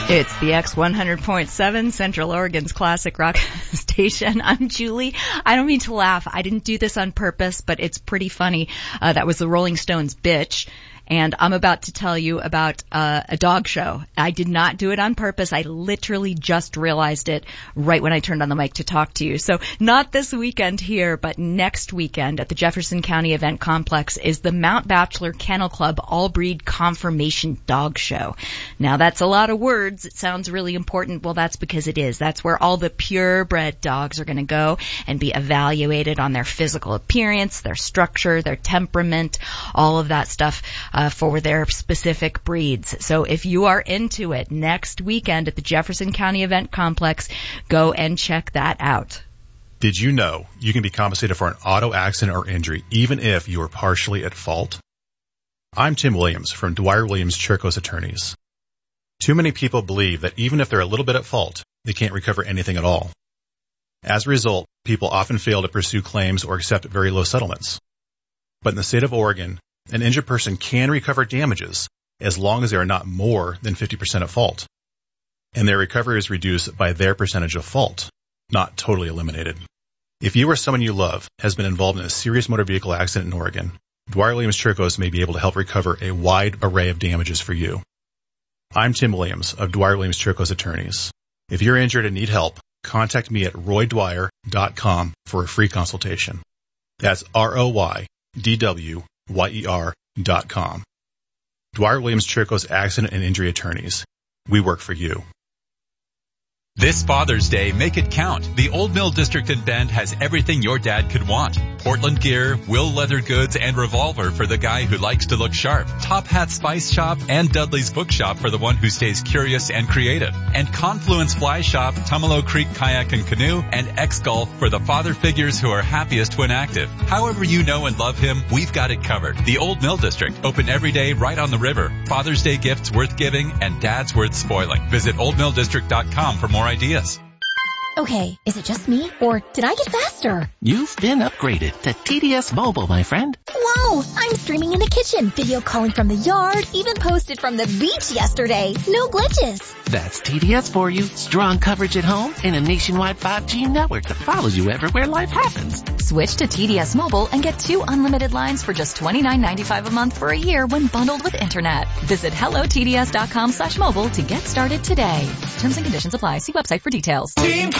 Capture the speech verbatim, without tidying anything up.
It's the X one hundred point seven, Central Oregon's classic rock station. I'm Julie. I don't mean to laugh. I didn't do this on purpose, but it's pretty funny. Uh, that was the Rolling Stones' Bitch. And I'm about to tell you about uh, a dog show. I did not do it on purpose. I literally just realized it right when I turned on the mic to talk to you. So not this weekend here, but next weekend at the Jefferson County Event Complex is the Mount Bachelor Kennel Club All-Breed Conformation Dog Show. Now that's a lot of words. It sounds really important. Well, that's because it is. That's where all the purebred dogs are going to go and be evaluated on their physical appearance, their structure, their temperament, all of that stuff. Uh, for their specific breeds. So if you are into it, next weekend at the Jefferson County Event Complex, go and check that out. Did you know you can be compensated for an auto accident or injury even if you are partially at fault? I'm Tim Williams from Dwyer Williams Chircos Attorneys. Too many people believe that even if they're a little bit at fault, they can't recover anything at all. As a result, people often fail to pursue claims or accept very low settlements. But in the state of Oregon, an injured person can recover damages as long as they are not more than fifty percent at fault, and their recovery is reduced by their percentage of fault, not totally eliminated. If you or someone you love has been involved in a serious motor vehicle accident in Oregon, Dwyer Williams Chircos may be able to help recover a wide array of damages for you. I'm Tim Williams of Dwyer Williams Chircos Attorneys. If you're injured and need help, contact me at roy dwyer dot com for a free consultation. That's R O Y D W Y E R dot com. Dwyer Williams Chircos Accident and Injury Attorneys. We work for you. This Father's Day, make it count. The Old Mill District in Bend has everything your dad could want. Portland gear, Will leather goods, and Revolver for the guy who likes to look sharp. Top Hat Spice Shop and Dudley's Bookshop for the one who stays curious and creative. And Confluence Fly Shop, Tumalo Creek Kayak and Canoe, and X-Golf for the father figures who are happiest when active. However you know and love him, we've got it covered. The Old Mill District, open every day right on the river. Father's Day gifts worth giving and dads worth spoiling. Visit old mill district dot com for more ideas. Okay, is it just me, or did I get faster? You've been upgraded to T D S Mobile, my friend. Whoa, I'm streaming in the kitchen, video calling from the yard, even posted from the beach yesterday. No glitches. That's T D S for you. Strong coverage at home and a nationwide five G network that follows you everywhere life happens. Switch to T D S Mobile and get two unlimited lines for just twenty-nine ninety-five a month for a year when bundled with internet. Visit hello T D S dot com slash mobile to get started today. Terms and conditions apply. See website for details. Team